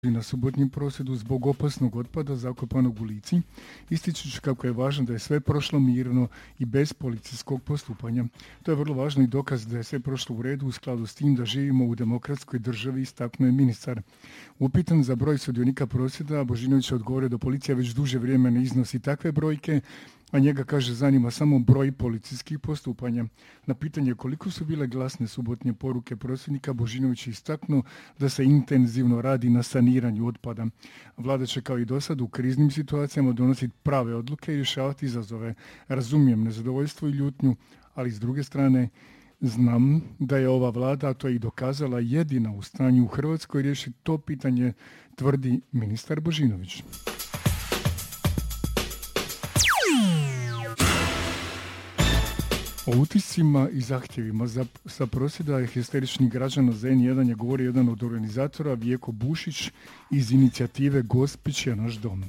na subotnjem prosvjedu zbog opasnog otpada zakopanog u Lici, ističući kako je važno da je sve prošlo mirno i bez policijskog postupanja. To je vrlo važno i dokaz da je sve prošlo u redu u skladu s tim da živimo u demokratskoj državi, istaknuo je ministar. Upitan za broj sudionika prosvjeda, Božinović je odgovorio da policija već duže vrijeme ne iznosi takve brojke, a njega, kaže, zanima samo broj policijskih postupanja. Na pitanje koliko su bile glasne subotnje poruke prosvjednika, Božinović je istaknuo da se intenzivno radi na saniranju otpada. Vlada će kao i do sad u kriznim situacijama donositi prave odluke i rješavati izazove. Razumijem nezadovoljstvo i ljutnju, ali s druge strane znam da je ova vlada, a to je i dokazala, jedina u stanju u Hrvatskoj riješiti to pitanje, tvrdi ministar Božinović. O utiscima i zahtjevima sa prosvjeda histeričnih građana za N1 je govorio jedan od organizatora, Vjeko Bušić, iz inicijative Gospić je naš dom.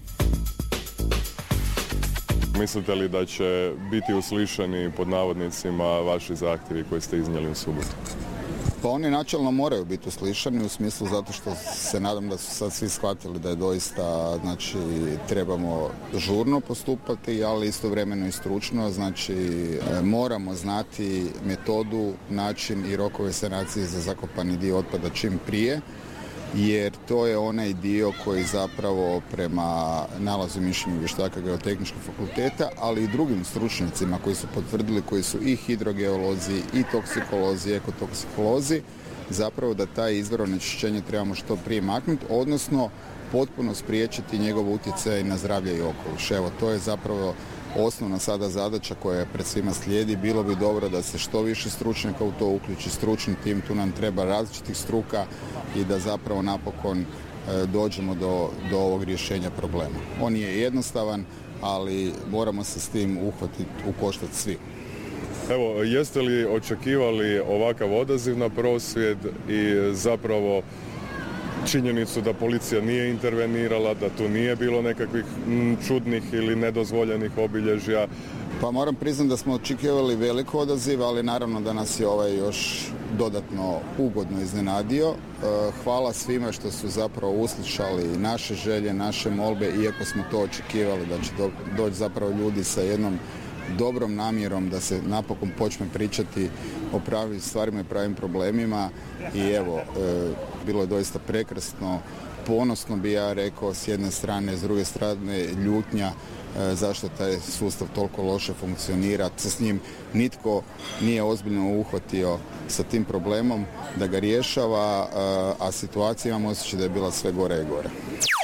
Mislite li da će biti uslišani pod navodnicima vaši zahtjevi koji ste iznijeli u subotu? Pa oni načelno moraju biti uslišani u smislu zato što se nadam da su sad svi shvatili da je doista, znači, trebamo žurno postupati, ali istovremeno i stručno, znači moramo znati metodu, način i rokove sanacije za zakopani dio otpada čim prije, jer to je onaj dio koji zapravo prema nalazu i mišljenju vještaka Geotehničkog fakulteta, ali i drugim stručnjacima koji su potvrdili, koji su i hidrogeolozi, i toksikolozi, i ekotoksikolozi, zapravo da taj izvor onečišćenja trebamo što prije maknuti, odnosno potpuno spriječiti njegov utjecaj na zdravlje i okoliš. Evo, to je zapravo osnovna sada zadaća koja pred svima slijedi. Bilo bi dobro da se što više stručnjaka u to uključi, stručni tim, tu nam treba različitih struka i da zapravo napokon dođemo do ovog rješenja problema. On je jednostavan, ali moramo se s tim uhvatiti u koštac svi. Evo, jeste li očekivali ovakav odaziv na prosvjed i zapravo činjenicu da policija nije intervenirala, da tu nije bilo nekakvih čudnih ili nedozvoljenih obilježja? Pa moram priznati da smo očekivali velik odaziv, ali naravno da nas je ovaj još dodatno ugodno iznenadio. Hvala svima što su zapravo uslišali naše želje, naše molbe, iako smo to očekivali da će doći zapravo ljudi sa jednom dobrom namjerom da se napokon počne pričati o pravim stvarima i pravim problemima. I evo, bilo je doista prekrasno, ponosno bi ja rekao s jedne strane, s druge strane ljutnja zašto taj sustav toliko loše funkcionira. S njim nitko nije ozbiljno uhvatio sa tim problemom da ga rješava, a situacija, imam osjećaj da je bila sve gore i gore.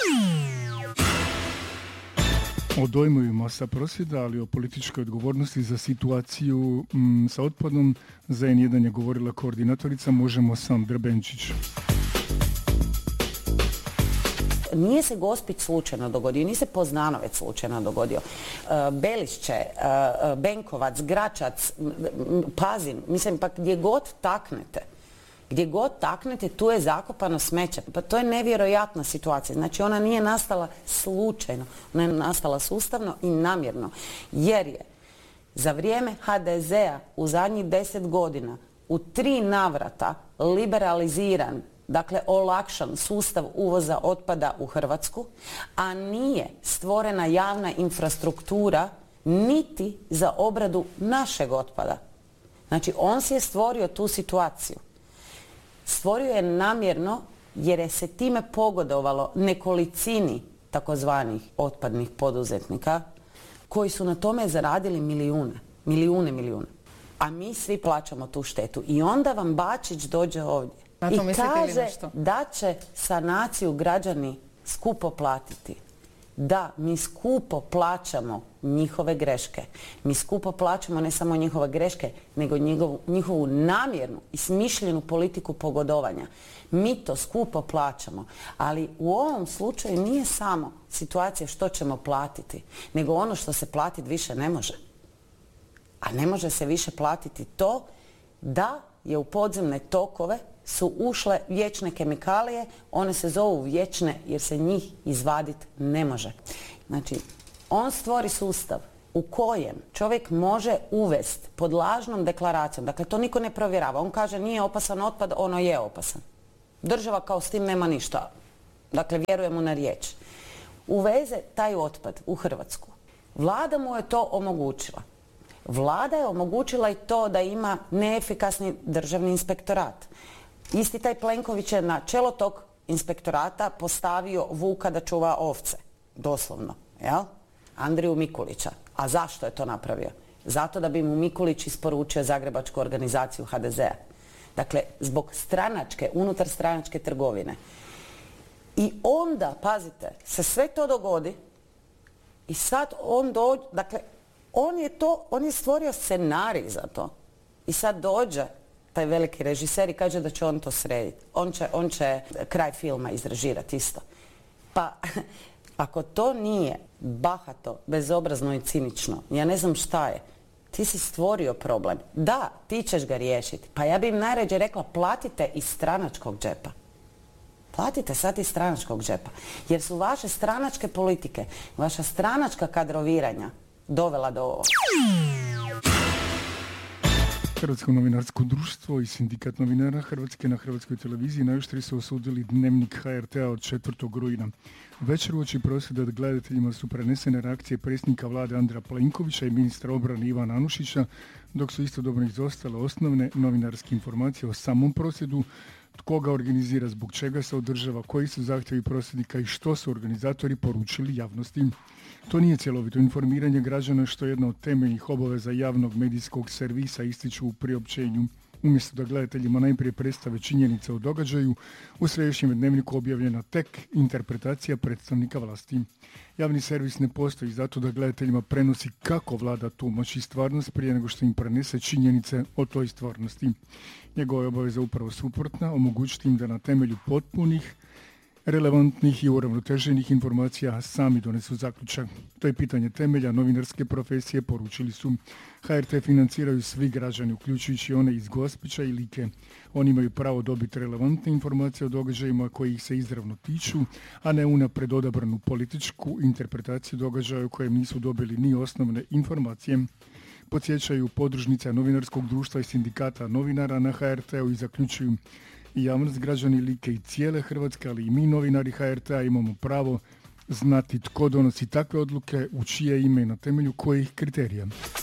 O dojmovima sa prosvjeda, ali o političkoj odgovornosti za situaciju sa otpadom za N1 je govorila koordinatorica Možemo! Sandra Benčić. Nije se Gospić slučajno dogodio, nije se Poznanovec slučajno dogodio. Belišće, Benkovac, Gračac, Pazin, mislim, pa gdje god taknete, tu je zakopano smeće. Pa to je nevjerojatna situacija. Znači, ona nije nastala slučajno, ona je nastala sustavno i namjerno. Jer je za vrijeme HDZ-a u zadnjih 10 godina u 3 navrata liberaliziran, dakle olakšan sustav uvoza otpada u Hrvatsku, a nije stvorena javna infrastruktura niti za obradu našeg otpada. Znači, on si je stvorio tu situaciju. Stvorio je namjerno jer je se time pogodovalo nekolicini takozvanih otpadnih poduzetnika koji su na tome zaradili milijune. A mi svi plaćamo tu štetu. I onda vam Bačić dođe ovdje i kaže da će sanaciju građani skupo platiti. Da, mi skupo plaćamo njihove greške. Mi skupo plaćamo ne samo njihove greške, nego njihovu namjernu i smišljenu politiku pogodovanja. Mi to skupo plaćamo. Ali u ovom slučaju nije samo situacija što ćemo platiti, nego ono što se platiti više ne može. A ne može se više platiti to da je u podzemne tokove su ušle vječne kemikalije, one se zovu vječne jer se njih izvaditi ne može. Znači, on stvori sustav u kojem čovjek može uvesti pod lažnom deklaracijom, dakle to niko ne provjerava, on kaže nije opasan otpad, ono je opasan. Država kao s tim nema ništa. dakle vjerujem mu na riječ, uveze taj otpad u Hrvatsku. Vlada mu je to omogućila. Vlada je omogućila i to da ima neefikasni državni inspektorat. Isti taj Plenković je na čelo tog inspektorata postavio vuka da čuva ovce, doslovno, jel? Andriju Mikulića. A zašto je to napravio? Zato da bi mu Mikulić isporučio zagrebačku organizaciju HDZ-a. Dakle, zbog stranačke, unutar stranačke trgovine. I onda, pazite, se sve to dogodi i sad on dođe, dakle, on je stvorio scenarij za to. I sad dođe taj veliki režiser i kaže da će on to srediti. On će kraj filma izrežirati isto. Pa, ako to nije bahato, bezobrazno i cinično, ja ne znam šta je. Ti si stvorio problem. Da, ti ćeš ga riješiti. Pa ja bi im najrađe rekla, platite iz stranačkog džepa. Platite sad iz stranačkog džepa. Jer su vaše stranačke politike, vaša stranačka kadroviranja dovela do ovo. Hrvatsko novinarsko društvo i sindikat novinara Hrvatske na Hrvatskoj televiziji najoštrije su osudili Dnevnik HRT-a od 4. rujna. Večer uoči prosvjeda gledateljima su prenesene reakcije predsjednika vlade Andreja Plenkovića i ministra obrane Ivana Anušića, dok su istodobno izostale osnovne novinarske informacije o samom prosvjedu, tko ga organizira, zbog čega se održava, koji su zahtjevi prosvjednika i što su organizatori poručili javnosti. To nije cjelovito informiranje građana, što je jedna od temeljnih obaveza javnog medijskog servisa, ističu u priopćenju. Umjesto da gledateljima najprije predstave činjenice o događaju, u središnjem dnevniku objavljena tek interpretacija predstavnika vlasti. Javni servis ne postoji zato da gledateljima prenosi kako vlada tumači stvarnost prije nego što im prenese činjenice o toj stvarnosti. Njegova je obaveza upravo suprotna, omogućiti im da na temelju potpunih, relevantnih i uravnoteženih informacija sami donesu zaključak. To je pitanje temelja novinarske profesije, poručili su. HRT financiraju svi građani, uključujući one iz Gospića i Like. Oni imaju pravo dobiti relevantne informacije o događajima koji ih se izravno tiču, a ne unapred odabranu političku interpretaciju događaja u kojem nisu dobili ni osnovne informacije. Podsjećaju podružnica novinarskog društva i sindikata novinara na HRT-u i zaključuju: i javnost, građani Like i cijele Hrvatske, ali i mi novinari HRT-a imamo pravo znati tko donosi takve odluke, u čije ime i na temelju kojih kriterija.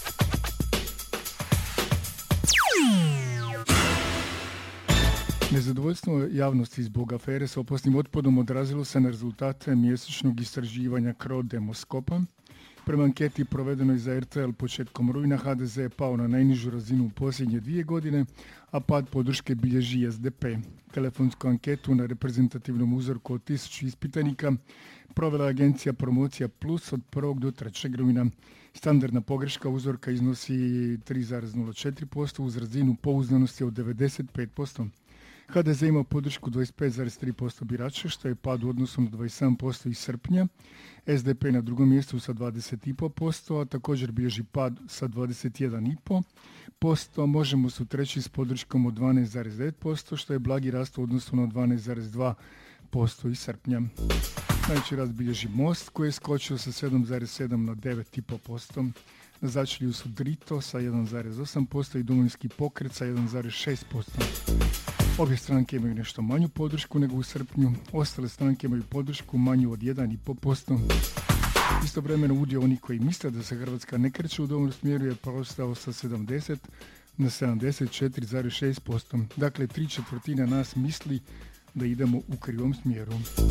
Nezadovoljstvo javnosti zbog afere s opasnim otpadom odrazilo se na rezultate mjesečnog istraživanja CRO Demoskopa. Prema anketi provedenoj za RTL početkom rujna, HDZ je pao na najnižu razinu u posljednje 2 godine, a pad podrške bilježi SDP. Telefonsku anketu na reprezentativnom uzorku od 1000 ispitanika provela agencija Promocija Plus od 1. do 3. rujna. Standardna pogreška uzorka iznosi 3,04% uz razinu pouzdanosti od 95%. HDZ ima podršku 25,3% birača, što je pad u odnosu na 27% iz srpnja. SDP na drugom mjestu sa 20,5%, a također bilježi pad sa 21,5%. Možemo su treći s podrškom od 12,9%, što je blagi rast u odnosu na 12,2% iz srpnja. Najveći rast bilježi Most, koji je skočio sa 7,7 na 9,5%. Na začelju su Drito sa 1,8% i Domovinski pokret sa 1,6%. Obje stranke imaju nešto manju podršku nego u srpnju, ostale stranke imaju podršku manju od 1,5%. Istovremeno udio onih koji misle da se Hrvatska ne kreće u dobrom smjeru je porastao sa 70 na 74,6%. Dakle, 3/4 nas misli da idemo u krivom smjeru.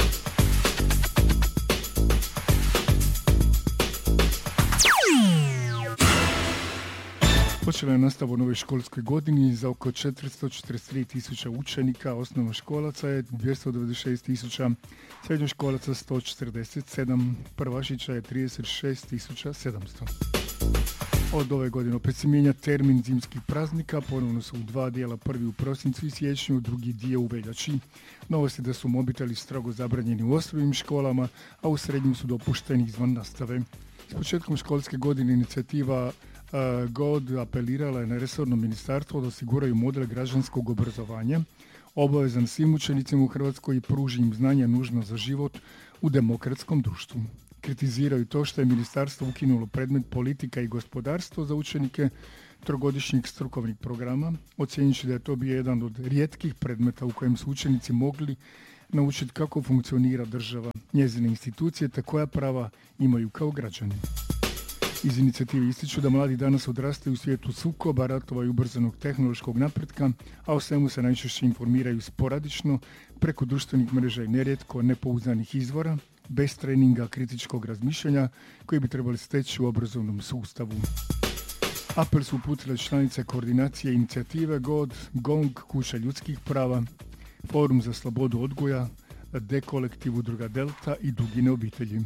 Počela je nastava u novoj školskoj godini za oko 443.000 učenika, osnovnoškolaca je 296.000, srednjoškolaca 147, prvašića je 36.700. Od ove godine opet se mijenja termin zimskih praznika, ponovno su u 2 dijela, prvi u prosincu i siječnju, drugi dio u veljači. Novost je da su mobiteli strogo zabranjeni u osnovnim školama, a u srednjim su dopušteni izvan nastave. S početkom školske godine inicijativa GOD apelirala je na resorno ministarstvo da osiguraju model građanskog obrazovanja, obavezan svim učenicima u Hrvatskoj i pruži im znanja nužno za život u demokratskom društvu. Kritiziraju to što je ministarstvo ukinulo predmet politika i gospodarstvo za učenike trogodišnjih strukovnih programa, ocjenjujući da je to bio jedan od rijetkih predmeta u kojem su učenici mogli naučiti kako funkcionira država, njezine institucije te koja prava imaju kao građani. Iz inicijative ističu da mladi danas odrastaju u svijetu sukoba, ratova i ubrzanog tehnološkog napretka, a o svemu se najčešće informiraju sporadično preko društvenih mreža i nerijetko nepouzdanih izvora, bez treninga kritičkog razmišljanja koji bi trebali steći u obrazovnom sustavu. Apel su uputile članice koordinacije inicijative GOD, GONG, Kuća ljudskih prava, Forum za slobodu odgoja, Dekolektiv udruga Delta i Dugine obitelji.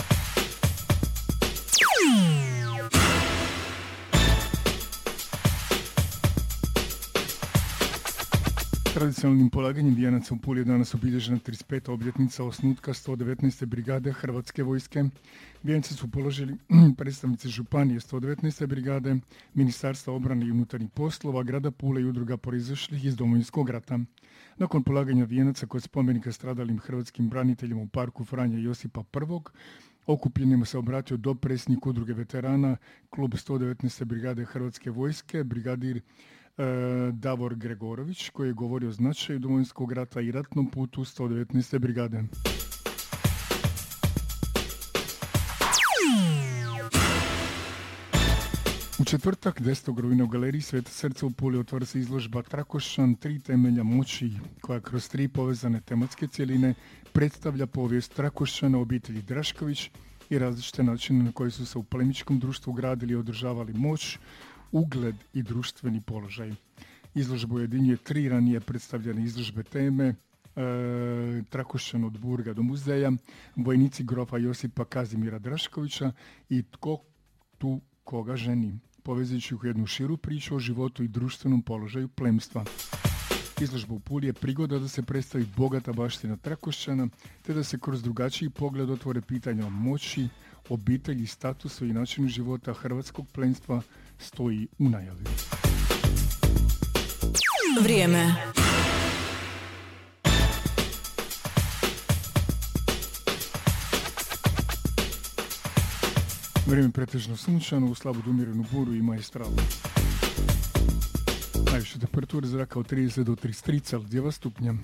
Tradicionalnim polaganjem vijenaca u Puli je danas obilježena 35. obljetnica osnutka 119. brigade Hrvatske vojske. Vijence su položili predstavnici županije 119. brigade, Ministarstva obrane i unutarnjih poslova, grada Pule i udruga proizašlih iz Domovinskog rata. Nakon polaganja vijenaca kod spomenika stradalim hrvatskim braniteljima u parku Franje Josipa I, okupljenima se obratio dopredsjednik udruge veterana, klub 119. brigade Hrvatske vojske, brigadir Davor Gregorović, koji je govorio o značaju Domovinskog rata i ratnom putu 119. brigade. U četvrtak 10. rujna u galeriji Sveta Srca u Puli otvara se izložba Trakošćan, 3 temelja moći, koja kroz 3 povezane tematske cjeline predstavlja povijest Trakošćana, obitelji Drašković i različite načine na koji su se u plemičkom društvu gradili i održavali moć, ugled i društveni položaj. Izložba ujedinjuje 3 ranije predstavljene izložbe teme, Trakošćan od Burga do muzeja, vojnici grofa Josipa Kazimira Draškovića i Tko tu koga ženi, povezujući u jednu širu priču o životu i društvenom položaju plemstva. Izložba u Puli je prigoda da se predstavi bogata baština Trakošćana, te da se kroz drugačiji pogled otvore pitanja o moći, obitelji, statusu i načinu života hrvatskog plemstva stoji u najavi. Vrijeme. Vrijeme pretežno sunčano, u slabo umirenu buru i maestralu. Najviše temperature zraka od 30 do 33 stupnja.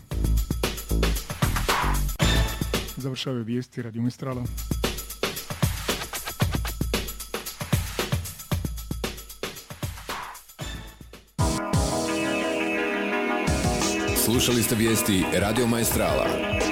Završavaju vijesti Radio Maestrala. Slušali ste vijesti Radio Maestrala.